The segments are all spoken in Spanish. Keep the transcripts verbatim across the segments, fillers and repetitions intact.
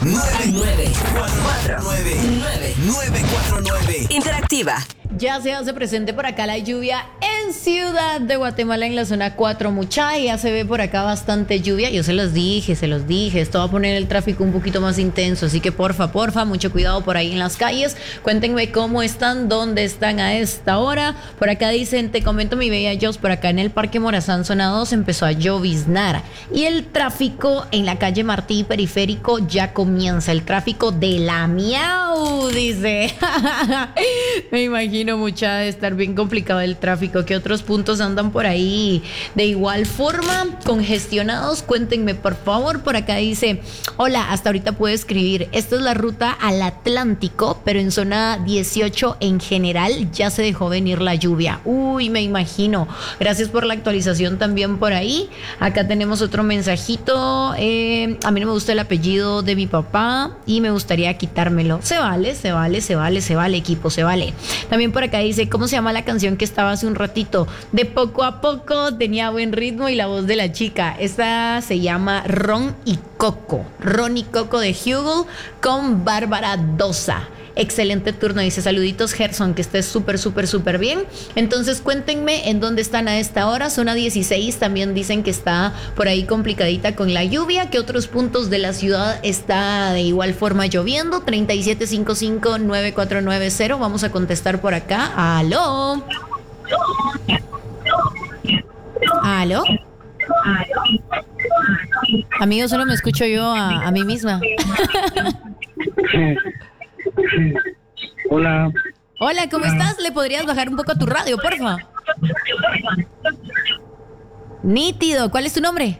nueve nueve cuatro nueve nueve nueve cuatro nueve. Interactiva. Ya se hace presente por acá la lluvia en Ciudad de Guatemala, en la zona cuatro, mucha. Ya se ve por acá bastante lluvia. Yo se los dije, se los dije. Esto va a poner el tráfico un poquito más intenso. Así que porfa, porfa, mucho cuidado por ahí en las calles. Cuéntenme cómo están, dónde están a esta hora. Por acá dicen, te comento mi bella Jos, por acá en el Parque Morazán, zona dos, empezó a lloviznar. Y el tráfico en la calle Martí Periférico ya comienza. El tráfico de la miau, dice. Me imagino mucha de estar bien complicado el tráfico. ¿Qué otros puntos andan por ahí de igual forma congestionados? Cuéntenme por favor. Por acá dice, hola, hasta ahorita puedo escribir, esta es la ruta al Atlántico, pero en zona dieciocho en general ya se dejó venir la lluvia. Uy, me imagino. Gracias por la actualización también por ahí. Acá tenemos otro mensajito. eh, a mí no me gusta el apellido de mi papá y me gustaría quitármelo. Se vale, se vale, se vale, se vale, equipo, se vale. También por acá dice, ¿cómo se llama la canción que estaba hace un ratito? De poco a poco, tenía buen ritmo y la voz de la chica. Esta se llama Ron y Coco. Ron y Coco de Hugel con Bárbara Dosa. Excelente turno, dice, saluditos Gerson, que estés súper, súper, súper bien. Entonces cuéntenme en dónde están a esta hora. Zona dieciséis también dicen que está por ahí complicadita con la lluvia. ¿Qué otros puntos de la ciudad está de igual forma lloviendo? treinta y siete cincuenta y cinco nueve cuatro nueve cero. Vamos a contestar por acá. ¿Aló? ¿Aló? Amigo, solo me escucho yo a, a mí misma. Hola. Hola, ¿cómo estás? ¿Le podrías bajar un poco a tu radio, porfa? Nítido. ¿Cuál es tu nombre?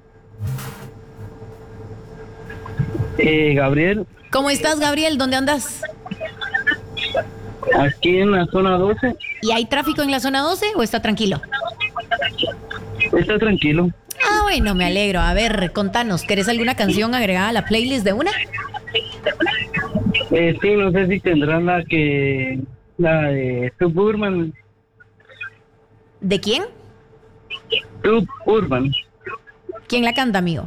Eh, Gabriel. ¿Cómo estás, Gabriel? ¿Dónde andas? Aquí en la zona doce. ¿Y hay tráfico en la zona doce o está tranquilo? Está tranquilo. Ah, bueno, me alegro. A ver, contanos, ¿querés alguna canción agregada a la playlist de una? Eh, sí, no sé si tendrán la que... La de Suburban. ¿De quién? Suburban. ¿Quién la canta, amigo?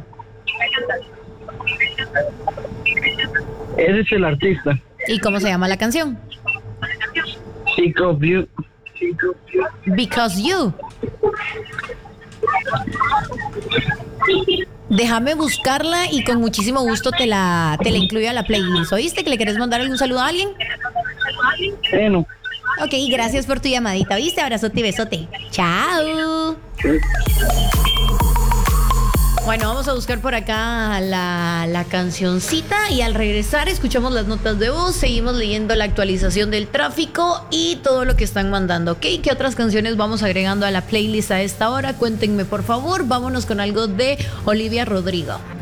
Ese es el artista. ¿Y cómo se llama la canción? Sick of You. Because You. Déjame buscarla y con muchísimo gusto te la, te la incluyo a la playlist. ¿Oíste que le querés mandar algún saludo a alguien? Bueno. Ok, gracias por tu llamadita. ¿Oíste? Abrazote y besote. Chao. Bueno, vamos a buscar por acá la, la cancioncita y al regresar escuchamos las notas de voz, seguimos leyendo la actualización del tráfico y todo lo que están mandando, ¿ok? ¿Qué otras canciones vamos agregando a la playlist a esta hora? Cuéntenme, por favor. Vámonos con algo de Olivia Rodrigo.